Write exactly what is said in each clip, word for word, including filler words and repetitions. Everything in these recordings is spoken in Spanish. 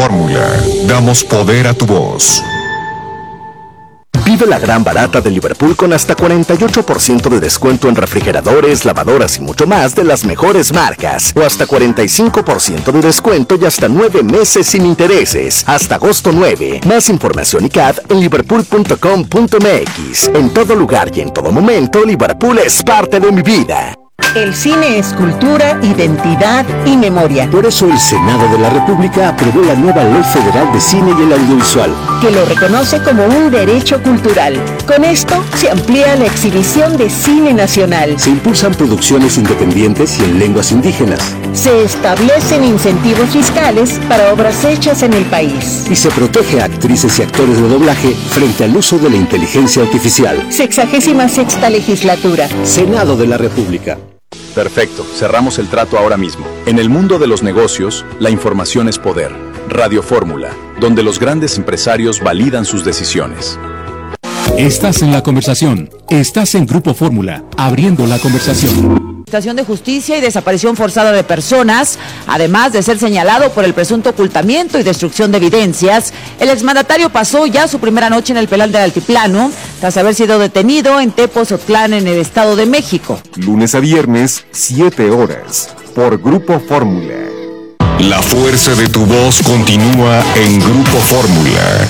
Fórmula, damos poder a tu voz. Vive la gran barata de Liverpool con hasta cuarenta y ocho por ciento de descuento en refrigeradores, lavadoras y mucho más de las mejores marcas. O hasta cuarenta y cinco por ciento de descuento y hasta nueve meses sin intereses. Hasta agosto nueve. Más información y C A D en liverpool punto com punto m x. En todo lugar y en todo momento, Liverpool es parte de mi vida. El cine es cultura, identidad y memoria. Por eso el Senado de la República aprobó la nueva Ley Federal de Cine y el Audiovisual, que lo reconoce como un derecho cultural. Con esto se amplía la exhibición de cine nacional. Se impulsan producciones independientes y en lenguas indígenas. Se establecen incentivos fiscales para obras hechas en el país. Y se protege a actrices y actores de doblaje frente al uso de la inteligencia artificial. Sexagésima sexta legislatura. Senado de la República. Perfecto, cerramos el trato ahora mismo. En el mundo de los negocios, la información es poder. Radio Fórmula, donde los grandes empresarios validan sus decisiones. Estás en la conversación. Estás en Grupo Fórmula, abriendo la conversación. Administración de Justicia y desaparición forzada de personas, además de ser señalado por el presunto ocultamiento y destrucción de evidencias, el exmandatario pasó ya su primera noche en el penal del Altiplano, tras haber sido detenido en Tepozotlán, en el Estado de México. Lunes a viernes, siete horas, por Grupo Fórmula. La fuerza de tu voz continúa en Grupo Fórmula.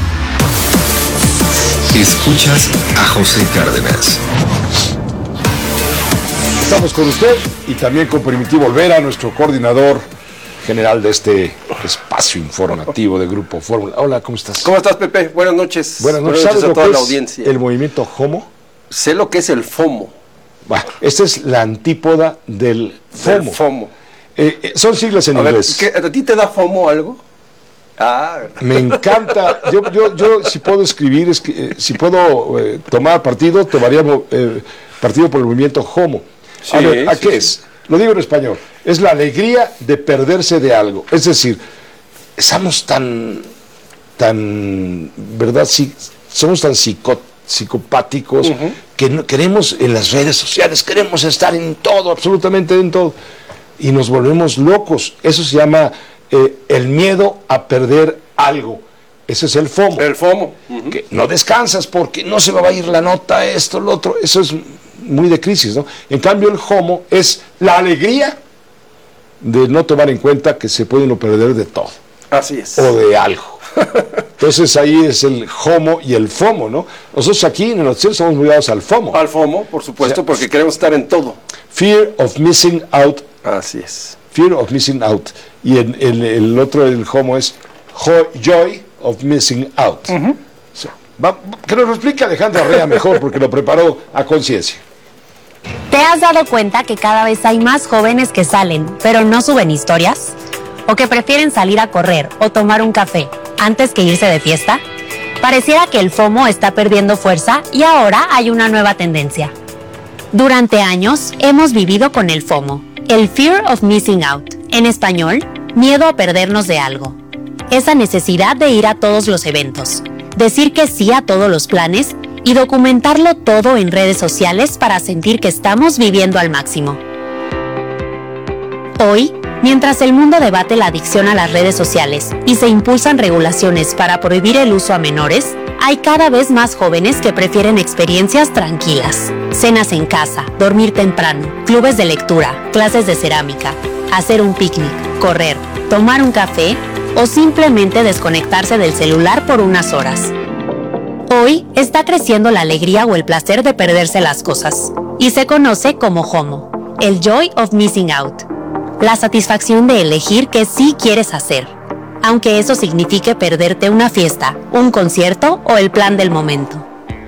Escuchas a José Cárdenas. Estamos con usted y también con Primitivo Olvera, nuestro coordinador general de este espacio informativo de Grupo Fórmula. Hola, ¿cómo estás? ¿Cómo estás, Pepe? Buenas noches. Buenas noches. Buenas noches a toda la es audiencia. ¿El movimiento HOMO? Sé lo que es el FOMO. Bueno, esta es la antípoda del FOMO. Del FOMO. Eh, eh, son siglas en a inglés. Ver, ¿qué, ¿a ti te da FOMO algo? Ah, me encanta. Yo, yo, yo si puedo escribir, es que, eh, si puedo eh, tomar partido, tomaría eh, partido por el movimiento HOMO. Sí, a ver, ¿a sí, qué sí. es? Lo digo en español. Es la alegría de perderse de algo. Es decir, estamos tan, tan, ¿verdad? Sí, somos tan psicó, psicopáticos uh-huh. que no, queremos en las redes sociales, queremos estar en todo, absolutamente en todo. Y nos volvemos locos. Eso se llama eh, el miedo a perder algo. Ese es el FOMO. El FOMO. Uh-huh. Que no descansas porque no se me va a ir la nota, esto, lo otro. Eso es muy de crisis, ¿no? En cambio, el HOMO es la alegría de no tomar en cuenta que se puede uno perder de todo. Así es. O de algo. Entonces ahí es el HOMO y el FOMO, ¿no? Nosotros aquí en el noticiero estamos muy dados al FOMO. Al FOMO, por supuesto, o sea, porque queremos estar en todo. Fear of missing out. Así es. Fear of missing out. Y en, en, el otro, el HOMO, es joy of missing out. Uh-huh. O sea, va, que nos lo explique Alejandra Rea mejor, porque lo preparó a conciencia. ¿Te has dado cuenta que cada vez hay más jóvenes que salen, pero no suben historias? ¿O que prefieren salir a correr o tomar un café antes que irse de fiesta? Pareciera que el FOMO está perdiendo fuerza y ahora hay una nueva tendencia. Durante años hemos vivido con el FOMO, el Fear of Missing Out, en español, miedo a perdernos de algo. Esa necesidad de ir a todos los eventos, decir que sí a todos los planes y documentarlo todo en redes sociales para sentir que estamos viviendo al máximo. Hoy, mientras el mundo debate la adicción a las redes sociales y se impulsan regulaciones para prohibir el uso a menores, hay cada vez más jóvenes que prefieren experiencias tranquilas. Cenas en casa, dormir temprano, clubes de lectura, clases de cerámica, hacer un picnic, correr, tomar un café o simplemente desconectarse del celular por unas horas. Hoy está creciendo la alegría o el placer de perderse las cosas, y se conoce como HOMO, el Joy of Missing Out, la satisfacción de elegir qué sí quieres hacer, aunque eso signifique perderte una fiesta, un concierto o el plan del momento.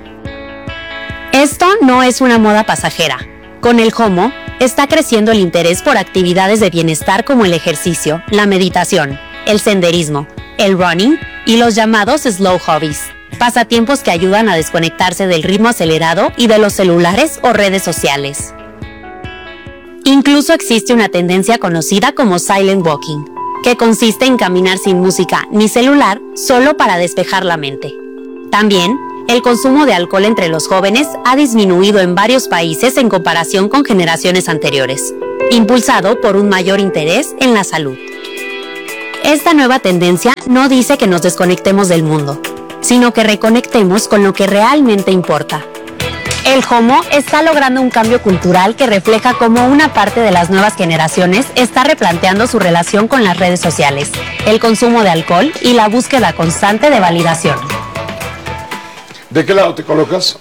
Esto no es una moda pasajera. Con el HOMO, está creciendo el interés por actividades de bienestar como el ejercicio, la meditación, el senderismo, el running y los llamados slow hobbies. Pasatiempos que ayudan a desconectarse del ritmo acelerado y de los celulares o redes sociales. Incluso existe una tendencia conocida como silent walking, que consiste en caminar sin música ni celular solo para despejar la mente. También, el consumo de alcohol entre los jóvenes ha disminuido en varios países en comparación con generaciones anteriores, impulsado por un mayor interés en la salud. Esta nueva tendencia no dice que nos desconectemos del mundo, sino que reconectemos con lo que realmente importa. El Homo está logrando un cambio cultural que refleja cómo una parte de las nuevas generaciones está replanteando su relación con las redes sociales, el consumo de alcohol y la búsqueda constante de validación. ¿De qué lado te colocas?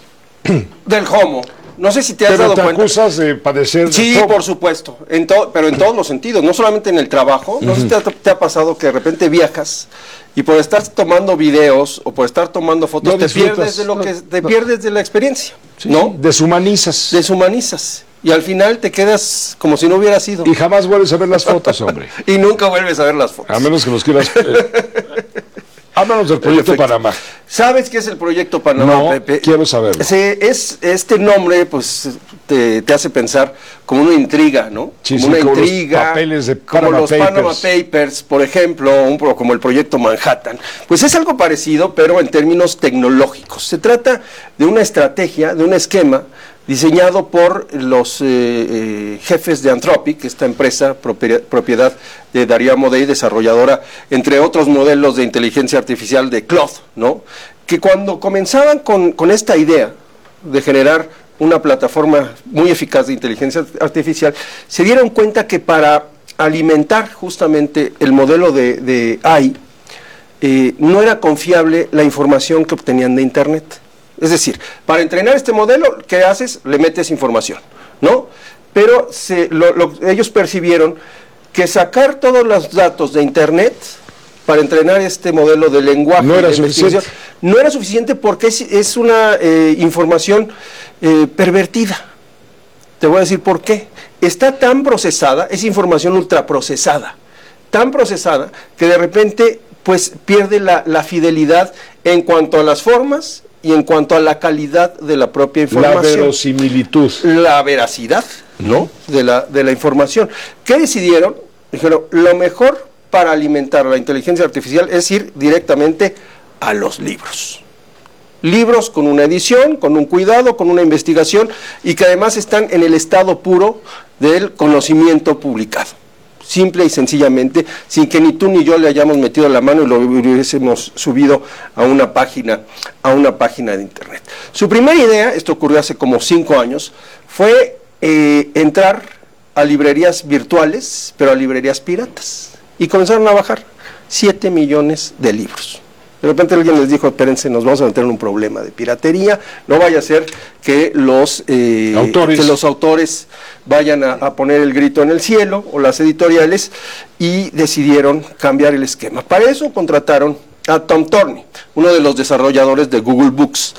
Del Homo. No sé si te has Pero dado te cuenta. acusas de padecer. Sí, de por supuesto, en to- pero en todos los sentidos, no solamente en el trabajo. No sé si te ha, te ha pasado que de repente viajas y por estar tomando videos o por estar tomando fotos No te disfrutas, pierdes de lo no, que te no. pierdes de la experiencia, Sí, ¿no? Deshumanizas. Deshumanizas y al final te quedas como si no hubiera sido. Y jamás vuelves a ver las fotos, hombre. Y nunca vuelves a ver las fotos. A menos que nos quieras. Eh, háblanos del proyecto Perfecto. Panamá. ¿Sabes qué es el proyecto Panamá, No, Pepe? quiero saberlo. Se- es, este nombre, pues, te, te hace pensar como una intriga, ¿no? Sí, como sí, una como los intriga. papeles de como Panama los Panama Papers. Papers, por ejemplo, un, pro- como el proyecto Manhattan. Pues es algo parecido, pero en términos tecnológicos. Se trata de una estrategia, de un esquema diseñado por los eh, eh, jefes de Anthropic, esta empresa propiedad, propiedad de Darío Amodei, desarrolladora, entre otros modelos de inteligencia artificial de Claude, ¿no? Que cuando comenzaban con, con esta idea de generar una plataforma muy eficaz de inteligencia artificial, se dieron cuenta que para alimentar justamente el modelo de, de A I, eh, no era confiable la información que obtenían de Internet. Es decir, para entrenar este modelo, ¿qué haces? Le metes información, ¿no? Pero se, lo, lo, ellos percibieron que sacar todos los datos de Internet para entrenar este modelo de lenguaje No era de suficiente. investigación, no era suficiente porque es, es una eh, información eh, pervertida. Te voy a decir por qué. Está tan procesada, es información ultraprocesada, tan procesada que de repente pues pierde la, la fidelidad en cuanto a las formas y en cuanto a la calidad de la propia La información. verosimilitud. La veracidad, ¿no? De la, de la información. ¿Qué decidieron? Dijeron, lo mejor para alimentar la inteligencia artificial es ir directamente a los libros. Libros con una edición, con un cuidado, con una investigación y que además están en el estado puro del conocimiento publicado. Simple y sencillamente, sin que ni tú ni yo le hayamos metido la mano y lo hubiésemos subido a una página, a una página de internet. Su primera idea, esto ocurrió hace como cinco años, fue eh, entrar a librerías virtuales, pero a librerías piratas. Y comenzaron a bajar siete millones de libros. De repente alguien les dijo, espérense, nos vamos a meter en un problema de piratería, no vaya a ser que los, eh, autores. que los autores vayan a, a poner el grito en el cielo, o las editoriales, y decidieron cambiar el esquema. Para eso contrataron a Tom Torney, uno de los desarrolladores de Google Books.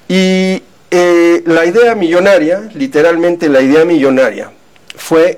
Y eh, la idea millonaria, literalmente la idea millonaria, fue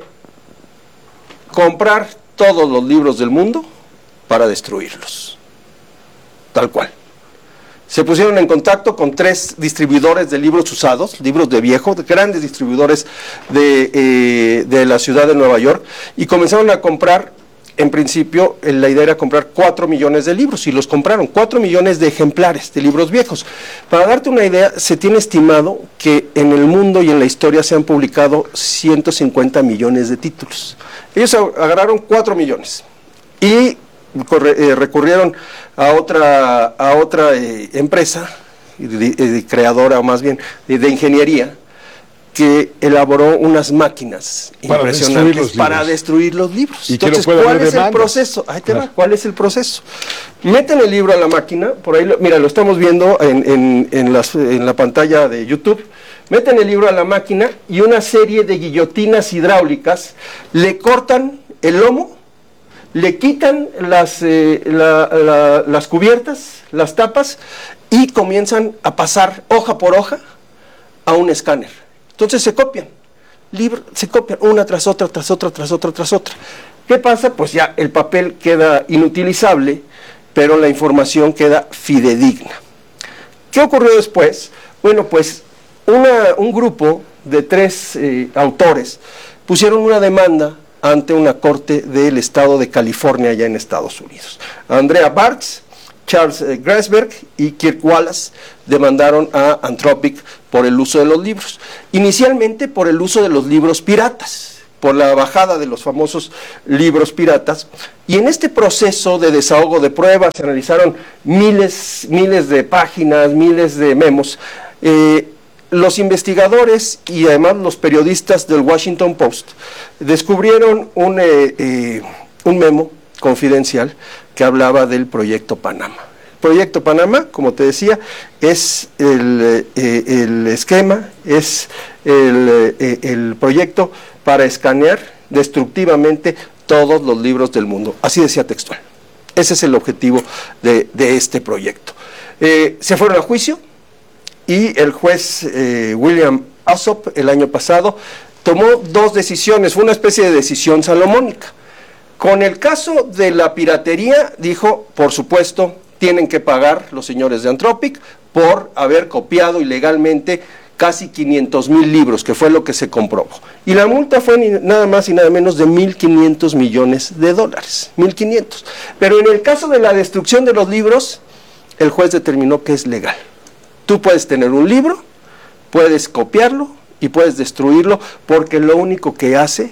comprar todos los libros del mundo para destruirlos. Tal cual. Se pusieron en contacto con tres distribuidores de libros usados, libros de viejo, de grandes distribuidores de, eh, de la ciudad de Nueva York, y comenzaron a comprar, en principio, eh, la idea era comprar cuatro millones de libros, y los compraron, cuatro millones de ejemplares de libros viejos. Para darte una idea, se tiene estimado que en el mundo y en la historia se han publicado ciento cincuenta millones de títulos. Ellos agarraron cuatro millones, y Corre, eh, recurrieron a otra a otra eh, empresa de, de creadora, o más bien de, de ingeniería, que elaboró unas máquinas Para impresionantes destruir los para libros. destruir los libros. Y que no Entonces, puede ¿cuál haber es el demandas. proceso? Ahí te va, Claro. ¿cuál es el proceso? Meten el libro a la máquina, por ahí, lo, mira, lo estamos viendo en, en, en, las, en la pantalla de YouTube. Meten el libro a la máquina y una serie de guillotinas hidráulicas le cortan el lomo, le quitan las, eh, la, la, las cubiertas, las tapas, y comienzan a pasar hoja por hoja a un escáner. Entonces se copian, libro, se copian una tras otra, tras otra, tras otra, tras otra. ¿Qué pasa? Pues ya el papel queda inutilizable, pero la información queda fidedigna. ¿Qué ocurrió después? Bueno, pues una, un grupo de tres eh, autores pusieron una demanda ante una corte del estado de California, allá en Estados Unidos. Andrea Bartz, Charles eh, Grasberg y Kirk Wallace demandaron a Anthropic por el uso de los libros. Inicialmente por el uso de los libros piratas, por la bajada de los famosos libros piratas. Y en este proceso de desahogo de pruebas se analizaron miles, miles de páginas, miles de memos. Eh, los investigadores y además los periodistas del Washington Post descubrieron un, eh, eh, un memo confidencial que hablaba del Proyecto Panamá. El Proyecto Panamá, como te decía, es el, eh, el esquema, es el, eh, el proyecto para escanear destructivamente todos los libros del mundo. Así decía textual. Ese es el objetivo de, de este proyecto. Eh, se fueron a juicio y el juez eh, William Alsop el año pasado tomó dos decisiones, fue una especie de decisión salomónica. Con el caso de la piratería, dijo, por supuesto, tienen que pagar los señores de Anthropic por haber copiado ilegalmente casi quinientos mil libros, que fue lo que se comprobó. Y la multa fue ni nada más y nada menos de mil quinientos millones de dólares, mil quinientos. Pero en el caso de la destrucción de los libros, el juez determinó que es legal. Tú puedes tener un libro, puedes copiarlo y puedes destruirlo, porque lo único que hace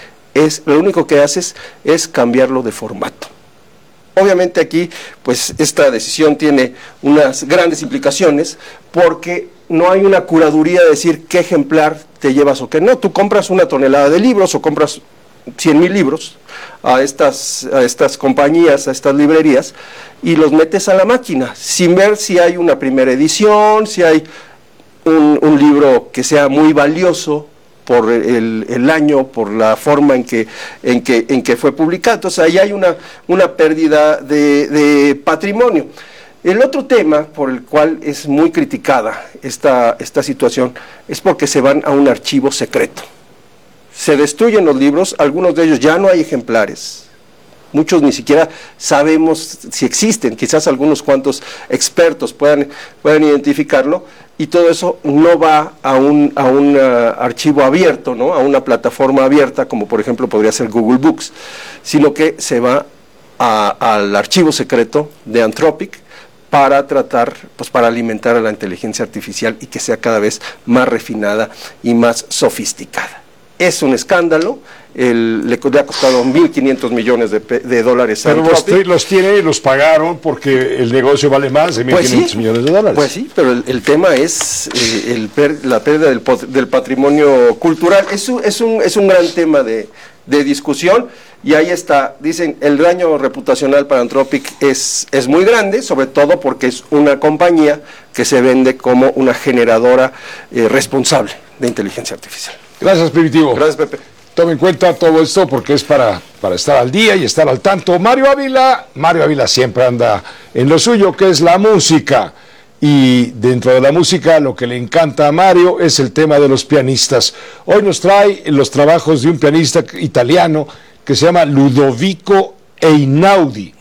es, lo único que haces es cambiarlo de formato. Obviamente aquí, pues esta decisión tiene unas grandes implicaciones, porque no hay una curaduría de decir qué ejemplar te llevas o qué no. Tú compras una tonelada de libros o compras cien mil libros a estas, a estas compañías, a estas librerías, y los metes a la máquina, sin ver si hay una primera edición, si hay un, un libro que sea muy valioso por el, el año, por la forma en que, en que, en que fue publicado. Entonces ahí hay una, una pérdida de, de patrimonio. El otro tema por el cual es muy criticada esta, esta situación es porque se van a un archivo secreto. Se destruyen los libros, algunos de ellos ya no hay ejemplares, muchos ni siquiera sabemos si existen, quizás algunos cuantos expertos puedan, puedan identificarlo, y todo eso no va a un, a un uh, archivo abierto, ¿no? A una plataforma abierta, como por ejemplo podría ser Google Books, sino que se va a, al archivo secreto de Anthropic, para tratar, pues para alimentar a la inteligencia artificial y que sea cada vez más refinada y más sofisticada. Es un escándalo, el, le, le ha costado mil quinientos millones de, de dólares a Pero los, los tiene y los pagaron porque el negocio vale más de mil quinientos pues sí, millones de dólares. Pues sí, pero el, el tema es eh, el per, la pérdida del, del patrimonio cultural. Es un, es un, es un gran tema de, de discusión. Y ahí está, dicen, el daño reputacional para Anthropic es, es muy grande, sobre todo porque es una compañía que se vende como una generadora eh, responsable de inteligencia artificial. Gracias, Primitivo. Gracias, Pepe. Tome en cuenta todo esto porque es para, para estar al día y estar al tanto. Mario Ávila, Mario Ávila siempre anda en lo suyo, que es la música. Y dentro de la música lo que le encanta a Mario es el tema de los pianistas. Hoy nos trae los trabajos de un pianista italiano que se llama Ludovico Einaudi.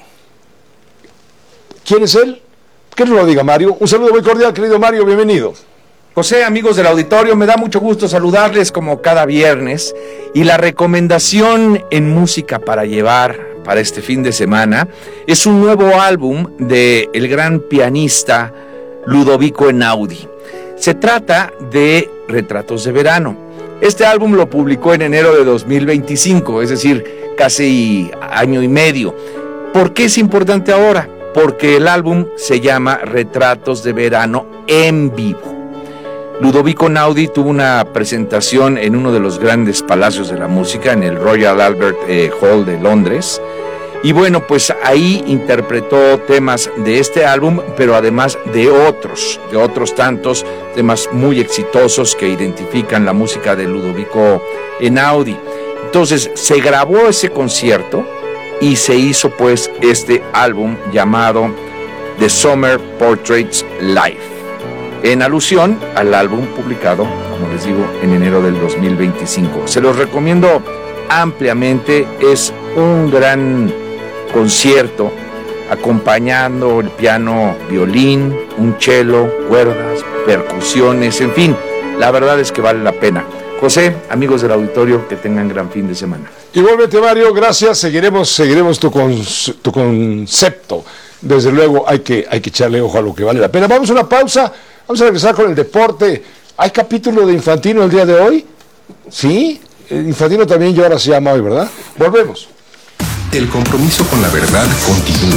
¿Quién es él? Que nos lo diga Mario. Un saludo muy cordial, querido Mario, bienvenido. José, amigos del auditorio, me da mucho gusto saludarles como cada viernes, y la recomendación en música para llevar para este fin de semana es un nuevo álbum de el gran pianista Ludovico Einaudi. Se trata de Retratos de Verano. Este álbum lo publicó en enero de dos mil veinticinco, es decir, casi año y medio. ¿Por qué es importante ahora? Porque el álbum se llama Retratos de Verano en vivo. Ludovico Einaudi tuvo una presentación en uno de los grandes palacios de la música, en el Royal Albert eh, Hall de Londres. Y bueno, pues ahí interpretó temas de este álbum, pero además de otros, de otros tantos temas muy exitosos que identifican la música de Ludovico Einaudi. Entonces se grabó ese concierto y se hizo pues este álbum llamado The Summer Portraits Live, en alusión al álbum publicado, como les digo, en enero del dos mil veinticinco. Se los recomiendo ampliamente, es un gran concierto acompañando el piano, violín, un cello, cuerdas, percusiones, en fin, la verdad es que vale la pena. José, amigos del auditorio, que tengan gran fin de semana. Igualmente, Mario, gracias, seguiremos, seguiremos tu, con, tu concepto. Desde luego hay que, hay que echarle ojo a lo que vale la pena. Vamos a una pausa, vamos a regresar con el deporte. ¿Hay capítulo de Infantino el día de hoy? ¿Sí? Infantino también y ahora se llama Hoy, ¿verdad? Volvemos. El compromiso con la verdad continúa.